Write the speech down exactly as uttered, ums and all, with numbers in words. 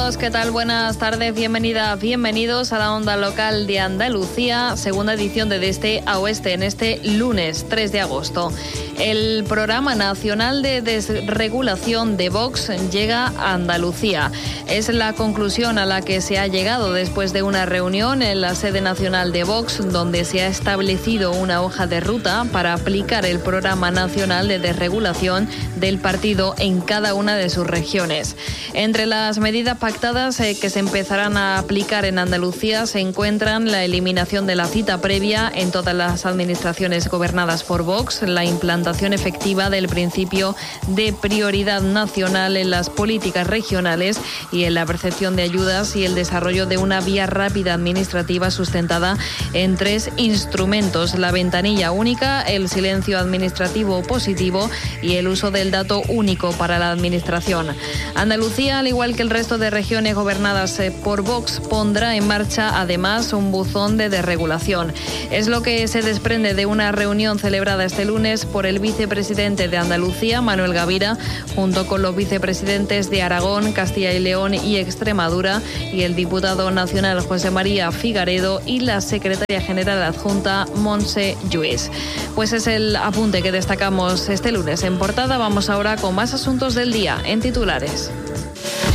amigos, ¿qué tal? Buenas tardes, bienvenidas, bienvenidos a la onda local de Andalucía, segunda edición de De Este a Oeste en este lunes tres de agosto. El Programa Nacional de Desregulación de Vox llega a Andalucía. Es la conclusión a la que se ha llegado después de una reunión en la sede nacional de Vox, donde se ha establecido una hoja de ruta para aplicar el Programa Nacional de Desregulación del partido en cada una de sus regiones. Entre las medidas pactadas eh, que se empezarán a aplicar en Andalucía se encuentran la eliminación de la cita previa en todas las administraciones gobernadas por Vox, la implantación efectiva del principio de prioridad nacional en las políticas regionales y en la percepción de ayudas y el desarrollo de una vía rápida administrativa sustentada en tres instrumentos: la ventanilla única, el silencio administrativo positivo y el uso del dato único para la administración. Andalucía, al igual que el resto de regiones gobernadas por Vox, pondrá en marcha además un buzón de desregulación. Es lo que se desprende de una reunión celebrada este lunes por el vicepresidente de Andalucía, Manuel Gavira, junto con los vicepresidentes de Aragón, Castilla y León y Extremadura, y el diputado nacional José María Figaredo y la secretaria general adjunta Montse Lluís. Pues es el apunte que destacamos este lunes en portada. Vamos ahora con más asuntos del día en titulares.